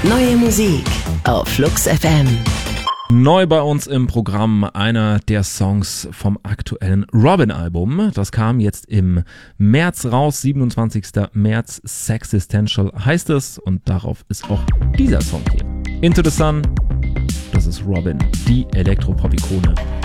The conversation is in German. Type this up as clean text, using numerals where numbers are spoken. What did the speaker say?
Neue Musik auf Flux FM. Neu bei uns im Programm einer der Songs vom aktuellen Robin-Album. Das kam jetzt im März raus, 27. März, Sexistential heißt es. Und darauf ist auch dieser Song hier. Into the Sun, das ist Robin, die Elektropop-Ikone